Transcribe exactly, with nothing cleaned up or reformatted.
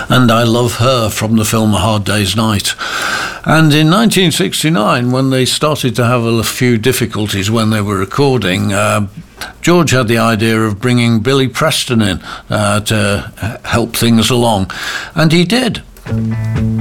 and I Love Her from the film A Hard Day's Night. And in nineteen sixty-nine, when they started to have a few difficulties when they were recording, uh, George had the idea of bringing Billy Preston in uh, to help things along, and he did.